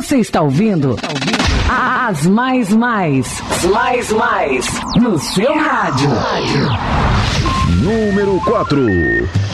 Você está ouvindo As Mais, no seu rádio. Número 4.